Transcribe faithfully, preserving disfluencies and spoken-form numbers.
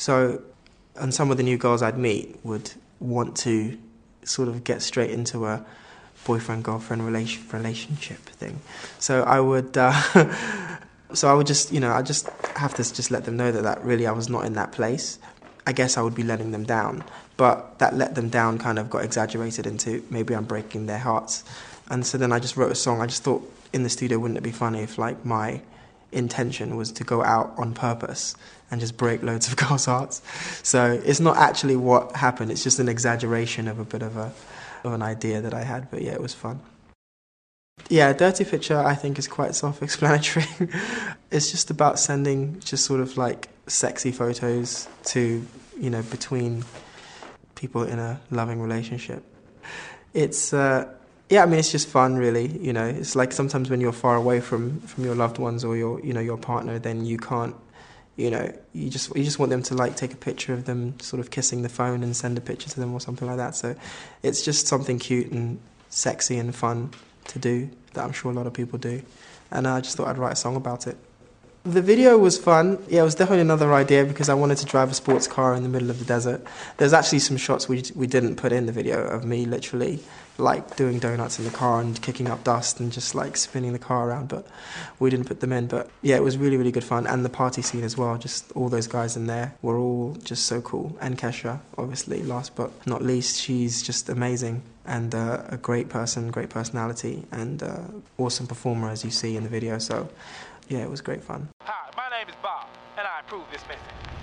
So, and some of the new girls I'd meet would want to sort of get straight into a boyfriend-girlfriend relation, relationship thing. So I would, uh, so I would just, you know, I just have to just let them know that, that really I was not in that place. I guess I would be letting them down, but that let them down kind of got exaggerated into maybe I'm breaking their hearts. And so then I just wrote a song. I just thought in the studio, wouldn't it be funny if like my intention was to go out on purpose and just break loads of girls' hearts. So it's not actually what happened, it's just an exaggeration of a bit of a of an idea that I had, but yeah, it was fun. Yeah, Dirty Picture I think is quite self-explanatory. It's just about sending just sort of like sexy photos to, you know, between people in a loving relationship. It's, uh, yeah, I mean, it's just fun, really, you know. It's like sometimes when you're far away from, from your loved ones or your, you know, your partner, then you can't, you know, you just you just want them to like take a picture of them sort of kissing the phone and send a picture to them or something like that. So it's just something cute and sexy and fun to do that I'm sure a lot of people do. And I just thought I'd write a song about it. The video was fun. Yeah, it was definitely another idea because I wanted to drive a sports car in the middle of the desert. There's actually some shots we we didn't put in the video of me literally like doing donuts in the car and kicking up dust and just like spinning the car around, but we didn't put them in. But yeah, it was really, really good fun. And the party scene as well, just all those guys in there were all just so cool. And Kesha, obviously, last but not least, she's just amazing and uh, a great person, great personality, and uh, awesome performer as you see in the video. So yeah, it was great fun. Hi, my name is Bob, and I approve this message.